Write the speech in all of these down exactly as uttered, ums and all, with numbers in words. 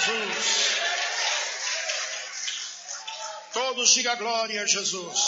Jesus. Todos digam glória a Jesus.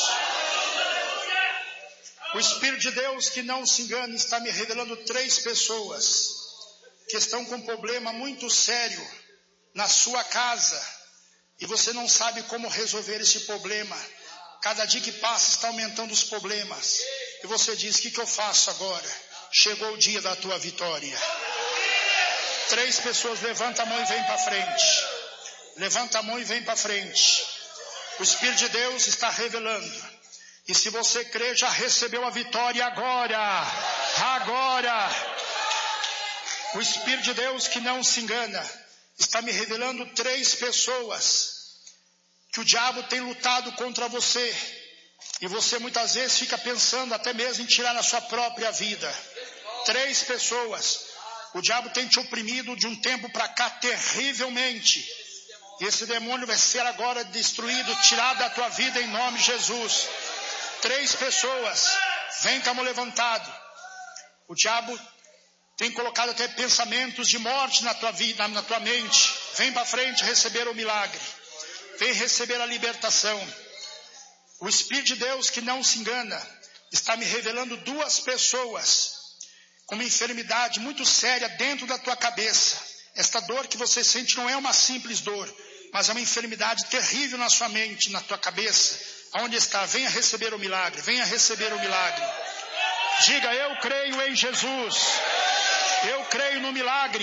O Espírito de Deus, que não se engana, está me revelando três pessoas que estão com um problema muito sério na sua casa e você não sabe como resolver esse problema. Cada dia que passa está aumentando os problemas e você diz: o que, que eu faço agora? Chegou o dia da tua vitória. Três pessoas, levanta a mão e vem para frente. Levanta a mão e vem para frente. O Espírito de Deus está revelando. E se você crê, já recebeu a vitória agora. Agora. O Espírito de Deus, que não se engana, está me revelando três pessoas que o diabo tem lutado contra você. E você muitas vezes fica pensando até mesmo em tirar a sua própria vida. Três pessoas. O diabo tem te oprimido de um tempo para cá terrivelmente. E esse demônio vai ser agora destruído, tirado da tua vida em nome de Jesus. Três pessoas. Vem com a mão levantada. O diabo tem colocado até pensamentos de morte na tua vida, na tua mente. Vem para frente receber o milagre. Vem receber a libertação. O Espírito de Deus, que não se engana, está me revelando duas pessoas com uma enfermidade muito séria dentro da tua cabeça. Esta dor que você sente não é uma simples dor, mas é uma enfermidade terrível na sua mente, na tua cabeça. Aonde está? Venha receber o milagre. Venha receber o milagre. Diga: eu creio em Jesus. Eu creio no milagre.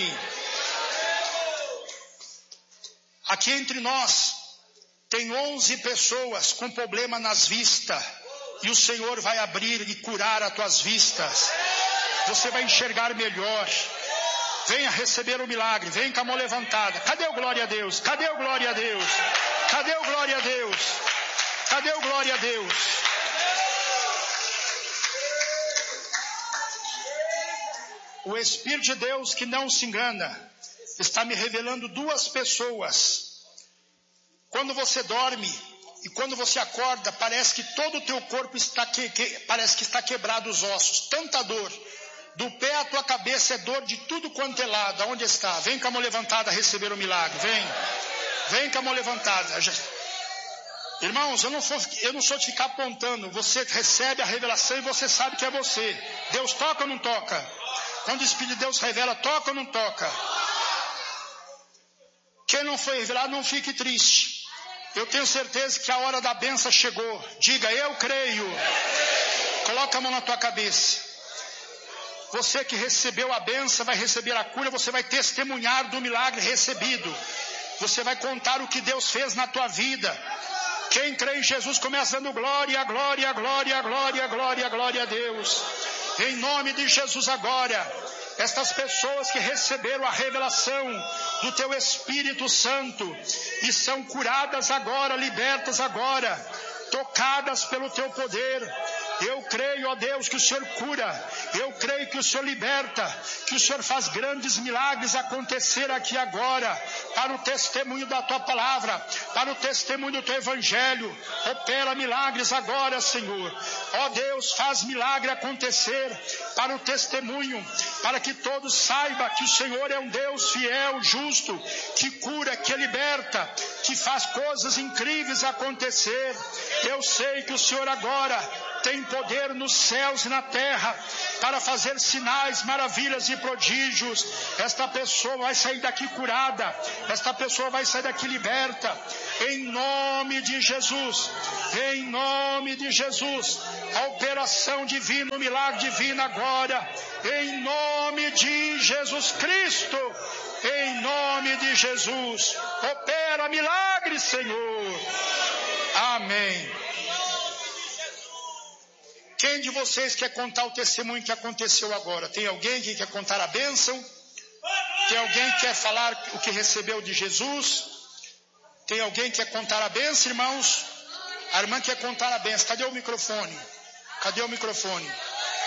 Aqui entre nós tem onze pessoas com problema nas vistas. E o Senhor vai abrir e curar as tuas vistas. Você vai enxergar melhor. Venha receber o milagre. Vem com a mão levantada. Cadê o glória a Deus? Cadê o glória a Deus? Cadê o glória a Deus? Cadê o glória a Deus? O Espírito de Deus, que não se engana, está me revelando duas pessoas. Quando você dorme e quando você acorda, parece que todo o teu corpo está que, que, parece que está quebrado os ossos. Tanta dor. Do pé à tua cabeça é dor de tudo quanto é lado. Aonde está? Vem com a mão levantada receber o milagre. Vem. Vem com a mão levantada. Irmãos, eu não, for, eu não sou de ficar apontando. Você recebe a revelação e você sabe que é você. Deus toca ou não toca? Quando o Espírito de Deus revela, toca ou não toca? Quem não foi revelado, não fique triste. Eu tenho certeza que a hora da bênção chegou. Diga: eu creio. Coloca a mão na tua cabeça. Você que recebeu a bênção vai receber a cura. Você vai testemunhar do milagre recebido. Você vai contar o que Deus fez na tua vida. Quem crê em Jesus começa dando glória, glória, glória, glória, glória, glória a Deus. Em nome de Jesus agora, estas pessoas que receberam a revelação do teu Espírito Santo e são curadas agora, libertas agora, tocadas pelo teu poder. Eu creio, ó Deus, que o Senhor cura. Eu creio que o Senhor liberta, que o Senhor faz grandes milagres acontecer aqui agora, para o testemunho da tua palavra, para o testemunho do teu evangelho. Opera milagres agora, Senhor. Ó Deus, faz milagre acontecer para o testemunho, para que todos saibam que o Senhor é um Deus fiel, justo, que cura, que liberta, que faz coisas incríveis acontecer. Eu sei que o Senhor agora tem poder nos céus e na terra para fazer sinais, maravilhas e prodígios. Esta pessoa vai sair daqui curada. Esta pessoa vai sair daqui liberta. Em nome de Jesus. Em nome de Jesus. A operação divina, o milagre divino agora. Em nome de Jesus Cristo. Em nome de Jesus. Opera milagre, Senhor. Amém. Quem de vocês quer contar o testemunho que aconteceu agora? Tem alguém que quer contar a bênção? Tem alguém que quer falar o que recebeu de Jesus? Tem alguém que quer contar a bênção, irmãos? A irmã quer contar a bênção. Cadê o microfone? Cadê o microfone?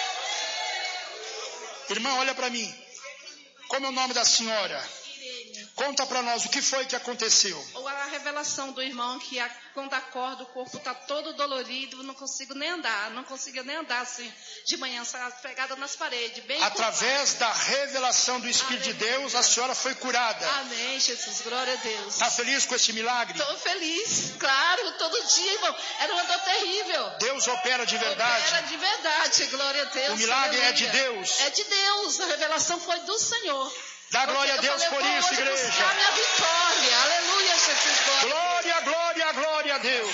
Irmã, olha para mim. Como é o nome da senhora? Conta para nós o que foi que aconteceu. A revelação do irmão que a, quando acorda o corpo está todo dolorido, não consigo nem andar, não consigo nem andar assim de manhã, pegada nas paredes. Bem Através culpada. da revelação do Espírito Aleluia. de Deus, a senhora foi curada. Amém, Jesus, glória a Deus. Está feliz com esse milagre? Estou feliz, claro, todo dia, irmão. Era uma dor terrível. Deus opera de verdade. Opera de verdade, glória a Deus. O milagre aleluia. é de Deus. É de Deus, a revelação foi do Senhor. Dá glória a Deus por isso, igreja. Buscar minha vitória. Aleluia, Jesus. Glória, glória, glória a Deus.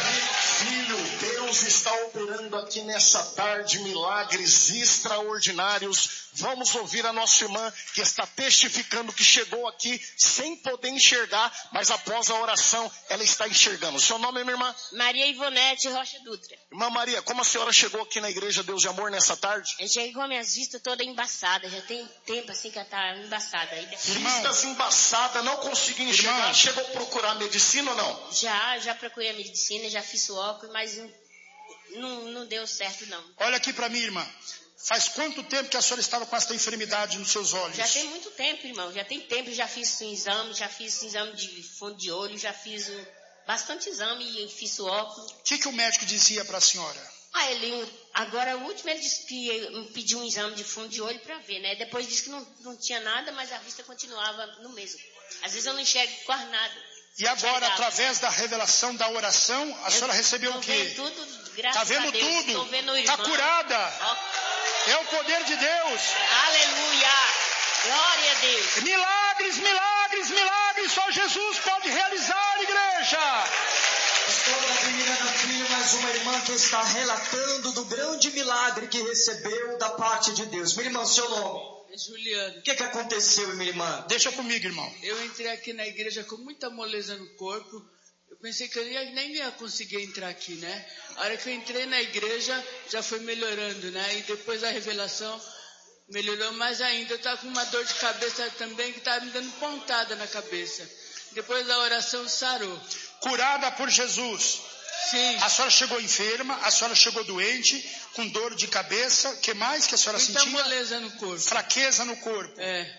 Filho, Deus está operando aqui nessa tarde milagres extraordinários. Vamos ouvir a nossa irmã que está testificando que chegou aqui sem poder enxergar, mas após a oração ela está enxergando. Seu nome é, minha irmã? Maria Ivonete Rocha Dutra. Irmã Maria, como a senhora chegou aqui na Igreja Deus de Amor nessa tarde? Eu cheguei com as minhas vistas todas embaçadas. Já tem tempo assim que ela tá embaçada. Aí depois... Vistas embaçadas, não consegui enxergar. Irmão. Chegou a procurar medicina ou não? Já, já procurei a medicina, já fiz o óculos, mas não, não, não deu certo não. Olha aqui para mim, irmã. Faz quanto tempo que a senhora estava com essa enfermidade nos seus olhos? Já tem muito tempo, irmão. Já tem tempo, já fiz um exame, já fiz um exame de fundo de olho, já fiz um, bastante exame e fiz o óculos. O que, que o médico dizia para a senhora? Ah, ele, agora o último ele disse que me pediu um exame de fundo de olho para ver, né? Depois disse que não, não tinha nada, mas a vista continuava no mesmo. Às vezes eu não enxergo quase nada. E agora, através da revelação da oração, a eu senhora recebeu o quê? Vendo tudo, graças Está vendo a Deus. tudo? Tô vendo o Está irmão. curada. Ó. É o poder de Deus. Aleluia. Glória a Deus. Milagres, milagres, milagres. Só Jesus pode realizar, igreja. Estou na primeira filho, mais uma irmã que está relatando do grande milagre que recebeu da parte de Deus. Minha irmã, seu nome? É Juliano. O que, que aconteceu, minha irmã? Deixa comigo, irmão. Eu entrei aqui na igreja com muita moleza no corpo. Eu pensei que eu ia, nem ia conseguir entrar aqui, né? A hora que eu entrei na igreja, já foi melhorando, né? E depois da revelação, melhorou mais ainda. Eu estava com uma dor de cabeça também, que estava me dando pontada na cabeça. Depois da oração, sarou. Curada por Jesus. Sim. A senhora chegou enferma, a senhora chegou doente, com dor de cabeça. O que mais que a senhora Muita sentia? moleza no corpo. Fraqueza no corpo. É.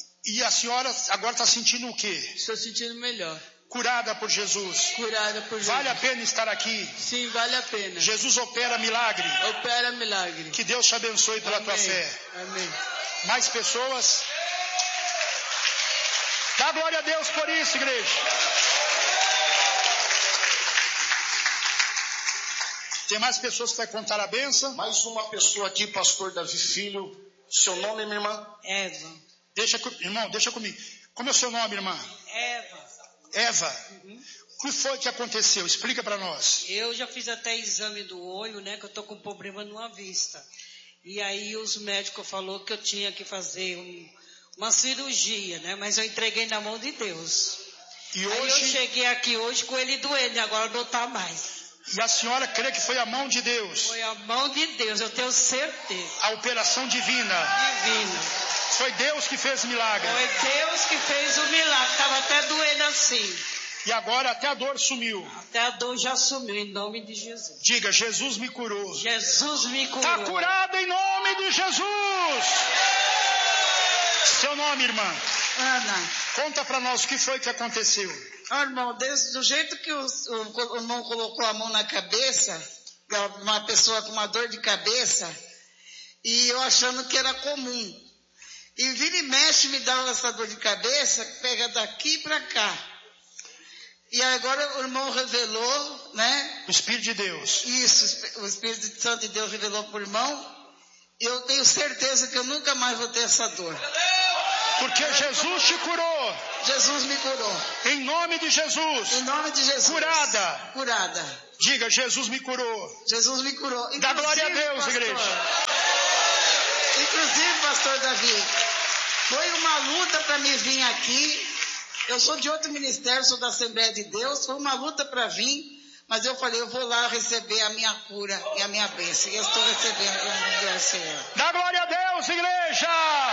E a senhora agora está sentindo o quê? Estou sentindo melhor. Curada por Jesus. Curada por Jesus. Vale a pena estar aqui. Sim, vale a pena. Jesus opera milagre. Opera milagre. Que Deus te abençoe pela Amém. tua fé. Amém. Mais pessoas? Dá glória a Deus por isso, igreja. Tem mais pessoas que vai contar a bênção? Mais uma pessoa aqui, pastor Davi Filho. Seu nome, minha irmã? Eva. Deixa, irmão, deixa comigo. Como é o seu nome, irmã? Eva. Eva. Uhum. O que foi que aconteceu? Explica para nós. Eu já fiz até exame do olho, né? Que eu tô com problema numa vista. E aí os médicos falaram que eu tinha que fazer um, uma cirurgia, né? Mas eu entreguei na mão de Deus. E aí hoje... eu cheguei aqui hoje com ele doente, agora não tá mais. E a senhora crê que foi a mão de Deus? Foi a mão de Deus, eu tenho certeza. A operação divina. Divina. Foi Deus que fez o milagre. Foi Deus que fez o milagre, estava até doendo assim. E agora até a dor sumiu. Até a dor já sumiu, em nome de Jesus. Diga, Jesus me curou. Jesus me curou. Está curado em nome de Jesus. Seu nome, irmã? Ana. Conta para nós o que foi que aconteceu. Oh, irmão, desde do jeito que o, o, o irmão colocou a mão na cabeça, uma pessoa com uma dor de cabeça, e eu achando que era comum. E vira e mexe me dava essa dor de cabeça, pega daqui para cá. E agora o irmão revelou, né? O Espírito de Deus. Isso, o Espírito Santo de Deus revelou para o irmão. Eu tenho certeza que eu nunca mais vou ter essa dor. Porque Jesus te curou. Jesus me curou. Em nome de Jesus. Em nome de Jesus. Curada. Curada. Diga, Jesus me curou. Jesus me curou. Inclusive, dá glória a Deus, pastor, igreja. Inclusive, pastor Davi, foi uma luta para me vir aqui. Eu sou de outro ministério, sou da Assembleia de Deus. Foi uma luta para vir, mas eu falei, eu vou lá receber a minha cura e a minha bênção. E eu estou recebendo em nome do Senhor. Dá glória a Deus, igreja.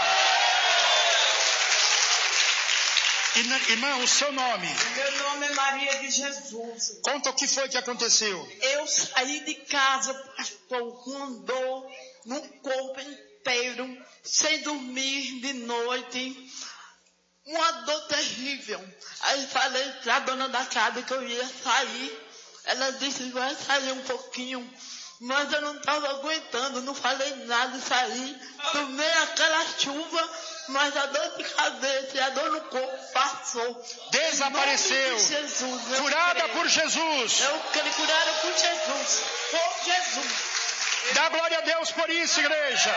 Irmã, o seu nome? Meu nome é Maria de Jesus. Conta o que foi que aconteceu. Eu saí de casa, pastor, com dor no corpo inteiro, sem dormir de noite, uma dor terrível. Aí falei pra dona da casa que eu ia sair. Ela disse, vai sair um pouquinho. Mas eu não estava aguentando, não falei nada e saí. Tomei aquela chuva, mas a dor de cabeça e a dor no corpo passou. Desapareceu. De Jesus, curada creio. por Jesus. Eu creio, curada por Jesus. Por Jesus. Dá glória a Deus por isso, igreja.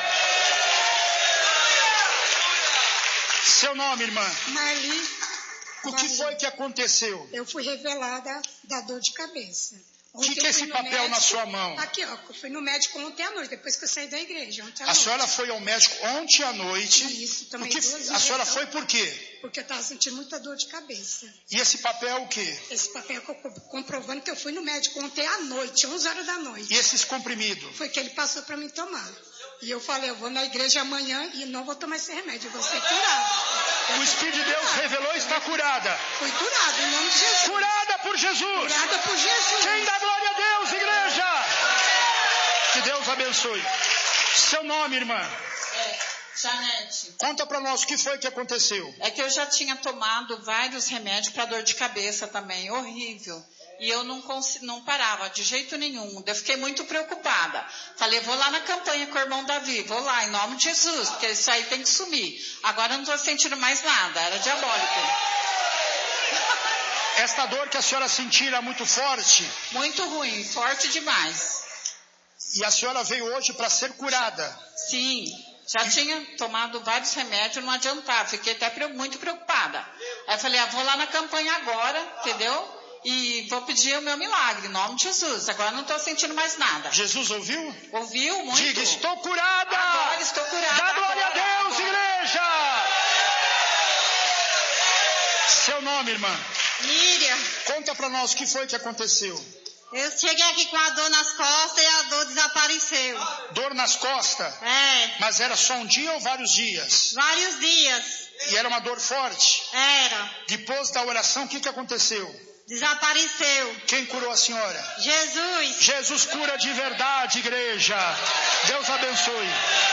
Seu nome, irmã? Marli. O que foi que aconteceu? Eu fui revelada da dor de cabeça. O que, que é esse papel médico, na sua mão? Aqui, ó. Eu fui no médico ontem à noite, depois que eu saí da igreja. Ontem à a noite. senhora foi ao médico ontem à noite? Isso, também. Porque a senhora foi por quê? Porque eu estava sentindo muita dor de cabeça. E esse papel o quê? Esse papel comprovando que eu fui no médico ontem à noite, onze horas da noite. E esses comprimidos? Foi que ele passou para mim tomar. E eu falei, eu vou na igreja amanhã e não vou tomar esse remédio, eu vou ser curada. O Espírito de Deus revelou e está curada. Fui curada, em nome de Jesus. Curada por Jesus. Curada por Jesus. Quem dá glória a Deus, igreja? Que Deus abençoe. Seu nome, irmã? É, Janete. Conta para nós o que foi que aconteceu. É que eu já tinha tomado vários remédios para dor de cabeça também, horrível. E eu não, não parava de jeito nenhum. Eu fiquei muito preocupada. Falei, vou lá na campanha com o irmão Davi. Vou lá, em nome de Jesus, porque isso aí tem que sumir. Agora eu não estou sentindo mais nada. Era diabólico. Esta dor que a senhora sentia era muito forte? Muito ruim, forte demais. E a senhora veio hoje para ser curada? Sim. Já tinha tomado vários remédios, não adiantava. Fiquei até muito preocupada. Aí eu falei, ah, vou lá na campanha agora, entendeu? E vou pedir o meu milagre, em nome de Jesus. Agora não estou sentindo mais nada. Jesus ouviu? Ouviu muito. Diga, estou curada. Agora estou curada. Dá glória agora, a Deus, agora. igreja. Seu nome, irmã? Miriam. Conta para nós o que foi que aconteceu. Eu cheguei aqui com a dor nas costas e a dor desapareceu. Dor nas costas? É. Mas era só um dia ou vários dias? Vários dias. E era uma dor forte? Era. Depois da oração, o que, que aconteceu? Desapareceu. Quem curou a senhora? Jesus. Jesus cura de verdade, igreja. Deus abençoe.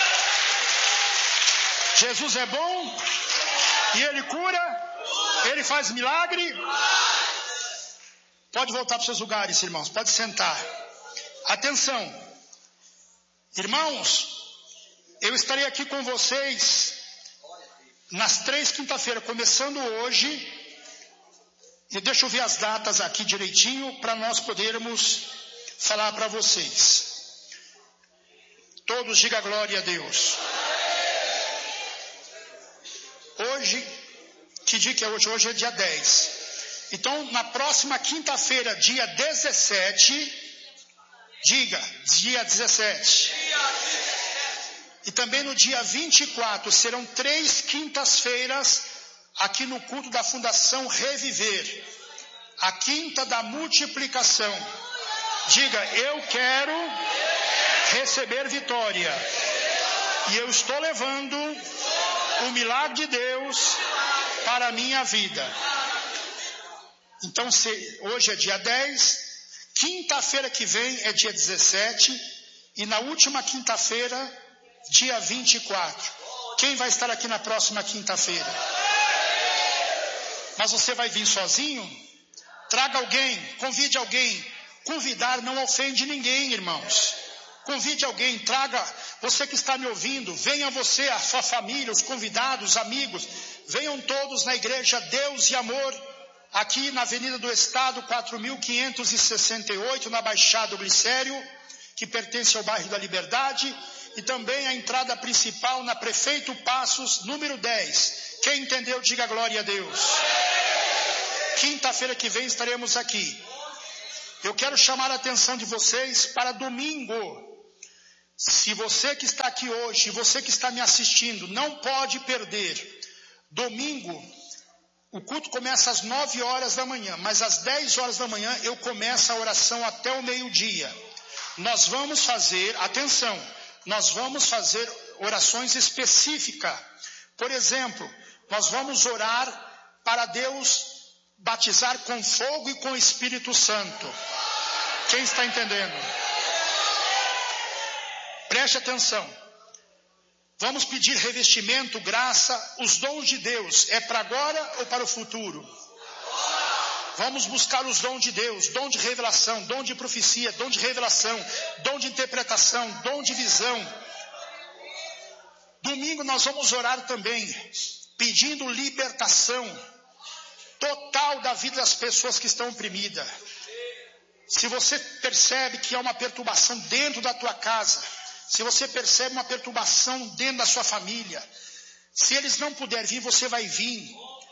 Jesus é bom e Ele cura, Ele faz milagre. Pode voltar para os seus lugares, irmãos. Pode sentar. Atenção. Irmãos, eu estarei aqui com vocês nas três quinta-feiras, começando hoje. E deixa eu ver as datas aqui direitinho para nós podermos falar para vocês. Todos digam glória a Deus. Hoje, que dia que é hoje? Hoje é dia dez. Então, na próxima quinta-feira, dia dezessete, diga, dia dezessete. E também no dia vinte e quatro, serão três quintas-feiras aqui no culto da Fundação Reviver, a quinta da multiplicação. Diga, eu quero receber vitória. E eu estou levando o milagre de Deus para a minha vida. Então, se, hoje é dia dez, quinta-feira que vem é dia dezessete, e na última quinta-feira, dia vinte e quatro. Quem vai estar aqui na próxima quinta-feira? Mas você vai vir sozinho? Traga alguém, convide alguém. Convidar não ofende ninguém, irmãos. Convide alguém, traga, você que está me ouvindo, venha você, a sua família, os convidados, amigos, venham todos na igreja Deus e Amor, aqui na Avenida do Estado, quatro mil quinhentos e sessenta e oito, na Baixada do Glicério, que pertence ao bairro da Liberdade, e também a entrada principal na Prefeito Passos, número dez. Quem entendeu, diga glória a Deus. Quinta-feira que vem estaremos aqui. Eu quero chamar a atenção de vocês para domingo. Se você que está aqui hoje, você que está me assistindo, não pode perder. Domingo, o culto começa às nove horas da manhã, mas às dez horas da manhã eu começo a oração até o meio-dia. Nós vamos fazer, atenção, nós vamos fazer orações específicas. Por exemplo, nós vamos orar para Deus batizar com fogo e com Espírito Santo. Quem está entendendo? Preste atenção. Vamos pedir revestimento, graça, os dons de Deus. É para agora ou para o futuro? Vamos buscar os dons de Deus, dom de revelação, dom de profecia, dom de revelação, dom de interpretação, dom de visão. Domingo nós vamos orar também, pedindo libertação total da vida das pessoas que estão oprimidas. Se você percebe que há uma perturbação dentro da tua casa, se você percebe uma perturbação dentro da sua família, se eles não puderem vir, você vai vir.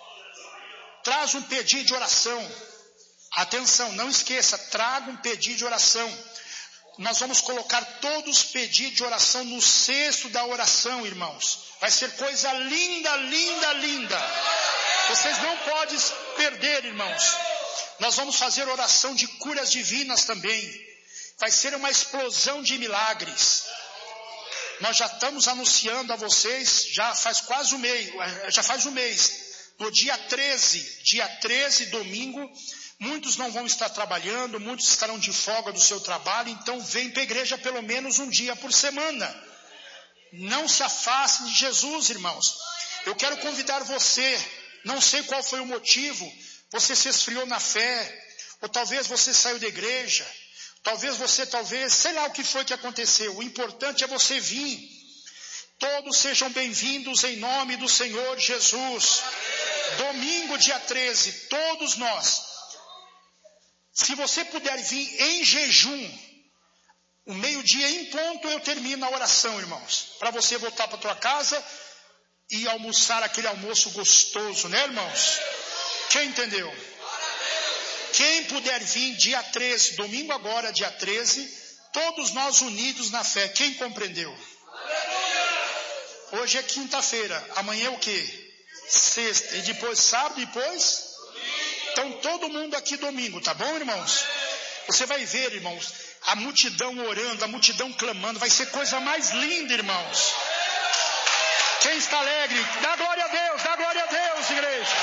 Traz um pedido de oração. Atenção, não esqueça, traga um pedido de oração. Nós vamos colocar todos os pedidos de oração no cesto da oração, irmãos. Vai ser coisa linda, linda, linda. Vocês não podem perder, irmãos. Nós vamos fazer oração de curas divinas também. Vai ser uma explosão de milagres. Nós já estamos anunciando a vocês, já faz quase um mês, já faz um mês. No dia treze, dia treze, domingo, muitos não vão estar trabalhando, muitos estarão de folga do seu trabalho, então vem para a igreja pelo menos um dia por semana. Não se afaste de Jesus, irmãos. Eu quero convidar você, não sei qual foi o motivo, você se esfriou na fé, ou talvez você saiu da igreja, talvez você, talvez, sei lá o que foi que aconteceu. O importante é você vir. Todos sejam bem-vindos em nome do Senhor Jesus. Domingo, dia treze, todos nós. Se você puder vir em jejum, o meio-dia em ponto eu termino a oração, irmãos. Para você voltar para a tua casa e almoçar aquele almoço gostoso, né, irmãos? Quem entendeu? Quem puder vir dia treze, domingo agora, dia treze, todos nós unidos na fé. Quem compreendeu? Hoje é quinta-feira, amanhã é o quê? Sexta, e depois sábado, e depois? Então todo mundo aqui domingo, tá bom, irmãos? Você vai ver, irmãos, a multidão orando, a multidão clamando, vai ser coisa mais linda, irmãos. Quem está alegre, dá glória a Deus, dá glória a Deus, igreja.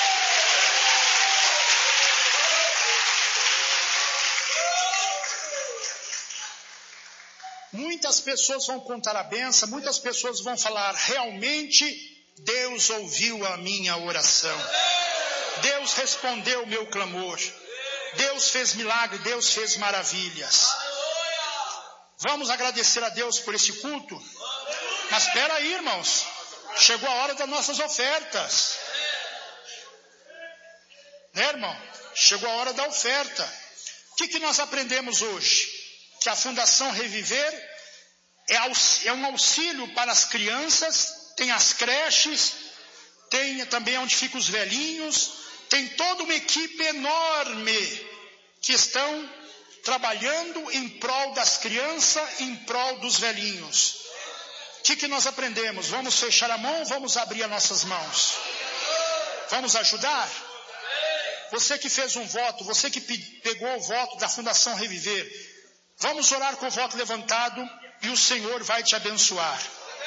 Muitas pessoas vão contar a benção, muitas pessoas vão falar, realmente Deus ouviu a minha oração. Deus respondeu o meu clamor. Deus fez milagre, Deus fez maravilhas. Vamos agradecer a Deus por esse culto? Mas espera aí, irmãos. Chegou a hora das nossas ofertas. Né, irmão? Chegou a hora da oferta. O que, que nós aprendemos hoje? Que a Fundação Reviver é um auxílio para as crianças, tem as creches, tem também onde ficam os velhinhos, tem toda uma equipe enorme que estão trabalhando em prol das crianças, em prol dos velhinhos. O que, que nós aprendemos? Vamos fechar a mão ou vamos abrir as nossas mãos? Vamos ajudar? Você que fez um voto, você que pegou o voto da Fundação Reviver, vamos orar com o voto levantado e o Senhor vai te abençoar.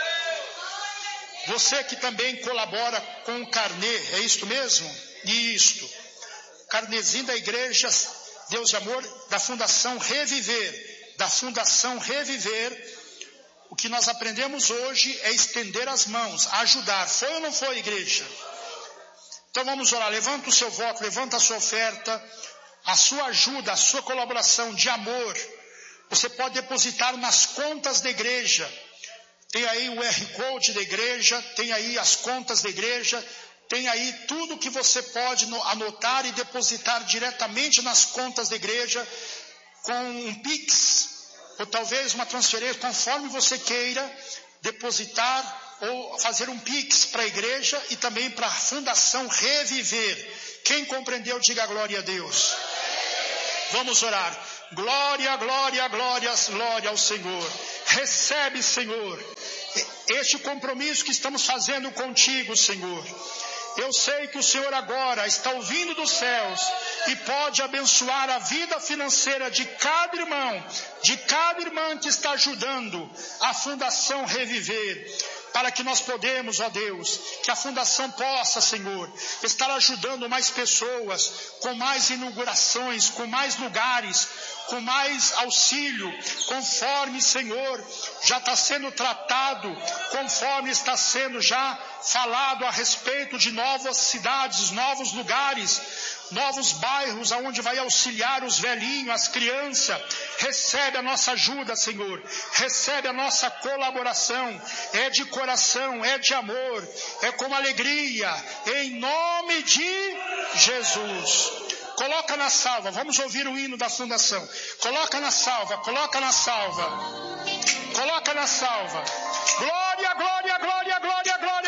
Você que também colabora com o carnê, é isto mesmo? Isto. Carnezinho da igreja Deus de Amor, da Fundação Reviver. Da Fundação Reviver. O que nós aprendemos hoje é estender as mãos, ajudar. Foi ou não foi, igreja? Então vamos orar. Levanta o seu voto, levanta a sua oferta, a sua ajuda, a sua colaboração de amor. Você pode depositar nas contas da igreja. Tem aí o R Code da igreja, tem aí as contas da igreja, tem aí tudo que você pode anotar e depositar diretamente nas contas da igreja, com um Pix, ou talvez uma transferência, conforme você queira depositar ou fazer um Pix para a igreja e também para a Fundação Reviver. Quem compreendeu, diga glória a Deus. Vamos orar. Glória, glória, glória, glória ao Senhor. Recebe, Senhor, este compromisso que estamos fazendo contigo, Senhor. Eu sei que o Senhor agora está ouvindo dos céus e pode abençoar a vida financeira de cada irmão, de cada irmã que está ajudando a Fundação Reviver. para que nós podemos, ó Deus, que a fundação possa, Senhor, estar ajudando mais pessoas, com mais inaugurações, com mais lugares, com mais auxílio, conforme, Senhor, já está sendo tratado, conforme está sendo já falado a respeito de novas cidades, novos lugares, novos bairros, aonde vai auxiliar os velhinhos, as crianças. Recebe a nossa ajuda, Senhor, recebe a nossa colaboração, é de coração, é de amor, é com alegria, em nome de Jesus. Coloca na salva, vamos ouvir o hino da fundação. Coloca na salva, coloca na salva, coloca na salva. Glória, glória, glória, glória, glória.